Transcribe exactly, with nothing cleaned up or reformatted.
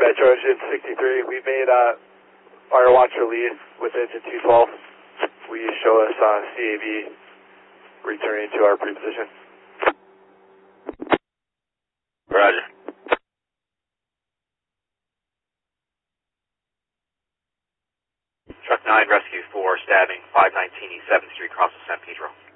Metro Engine sixty-three, we made uh, Fire Watcher lead with engine two twelve. Will you show us uh, C A V returning to our pre-position? Roger. Truck nine, Rescue four, stabbing five nineteen East seventh Street, across the San Pedro.